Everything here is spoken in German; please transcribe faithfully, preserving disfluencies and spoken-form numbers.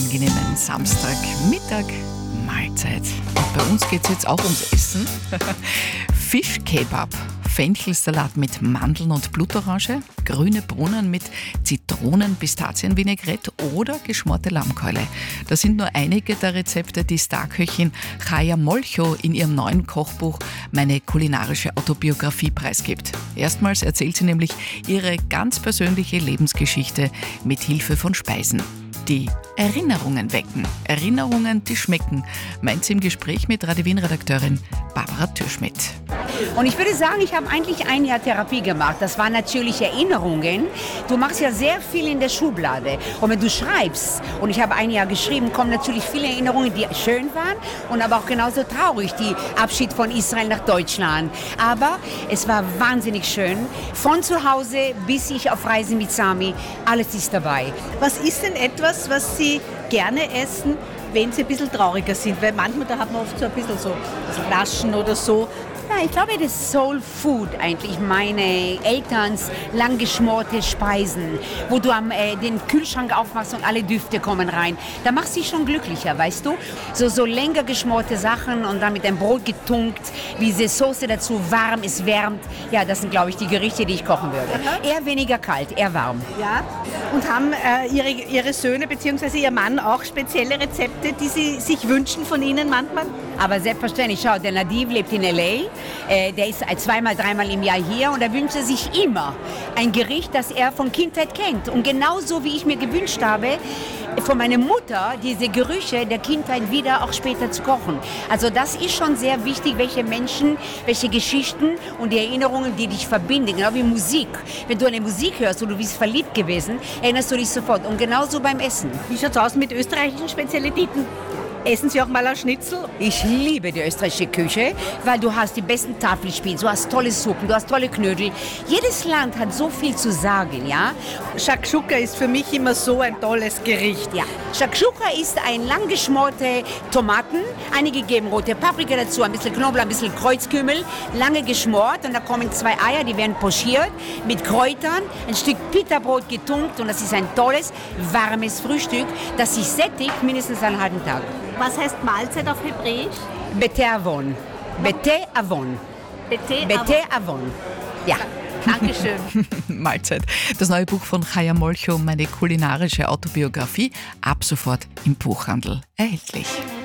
angenehmen Samstagmittag Mahlzeit. Und bei uns geht es jetzt auch ums Essen. Fischkebab, Fenchelsalat mit Mandeln und Blutorange, grüne Bohnen mit Zitronen, Pistazienvinaigrette oder geschmorte Lammkeule. Das sind nur einige der Rezepte, die Starköchin Chaya Molcho in ihrem neuen Kochbuch Meine kulinarische Autobiografie preisgibt. Erstmals erzählt sie nämlich ihre ganz persönliche Lebensgeschichte mit Hilfe von Speisen, die Erinnerungen wecken. Erinnerungen, die schmecken, meint sie im Gespräch mit Radio Wien-Redakteurin Barbara Türschmidt. Und ich würde sagen, ich habe eigentlich ein Jahr Therapie gemacht. Das waren natürlich Erinnerungen. Du machst ja sehr viel in der Schublade. Und wenn du schreibst, und ich habe ein Jahr geschrieben, kommen natürlich viele Erinnerungen, die schön waren und aber auch genauso traurig, die Abschied von Israel nach Deutschland. Aber es war wahnsinnig schön. Von zu Hause bis ich auf Reisen mit Sami, alles ist dabei. Was ist denn etwas, was Sie gerne essen, wenn Sie ein bisschen trauriger sind? Weil manchmal, da hat man oft so ein bisschen so also Naschen oder so. Ja, ich glaube, das ist Soul Food eigentlich, meine Elterns lang geschmorte Speisen, wo du am, äh, den Kühlschrank aufmachst und alle Düfte kommen rein. Da machst du dich schon glücklicher, weißt du? So, so länger geschmorte Sachen und dann mit dem Brot getunkt, diese Soße dazu warm, es wärmt. Ja, das sind, glaube ich, die Gerichte, die ich kochen würde. Aha. Eher weniger kalt, eher warm. Ja, und haben äh, ihre, ihre Söhne bzw. Ihr Mann auch spezielle Rezepte, die Sie sich wünschen von Ihnen manchmal? Aber selbstverständlich, schau, der Nadiv lebt in L A. Äh, der ist zweimal, dreimal im Jahr hier und er wünscht sich immer ein Gericht, das er von Kindheit kennt. Und genauso wie ich mir gewünscht habe, von meiner Mutter diese Gerüche der Kindheit wieder auch später zu kochen. Also das ist schon sehr wichtig, welche Menschen, welche Geschichten und die Erinnerungen, die dich verbinden. Genau wie Musik. Wenn du eine Musik hörst und du bist verliebt gewesen, erinnerst du dich sofort. Und genauso beim Essen. Wie schaut es aus mit österreichischen Spezialitäten? Essen Sie auch mal ein Schnitzel? Ich liebe die österreichische Küche, weil du hast die besten Tafelspitz, du hast tolle Suppen, du hast tolle Knödel. Jedes Land hat so viel zu sagen, ja? Shakshuka ist für mich immer so ein tolles Gericht. Ja, Shakshuka ist ein lang geschmorte Tomaten, einige geben rote Paprika dazu, ein bisschen Knoblauch, ein bisschen Kreuzkümmel, lange geschmort und da kommen zwei Eier, die werden pochiert mit Kräutern, ein Stück Pita-Brot getunkt und das ist ein tolles, warmes Frühstück, das sich sättigt mindestens einen halben Tag. Was heißt Mahlzeit auf Hebräisch? Bete Avon. Bete Avon. Bete Bete Avon. Ja. Dankeschön. Mahlzeit. Das neue Buch von Chaya Molcho, Meine kulinarische Autobiografie, ab sofort im Buchhandel erhältlich.